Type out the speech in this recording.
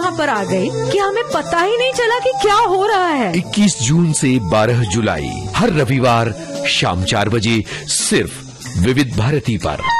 यहाँ पर आ गए कि हमें पता ही नहीं चला कि क्या हो रहा है। 21 जून से 12 जुलाई हर रविवार शाम 4 बजे सिर्फ विविध भारती पर।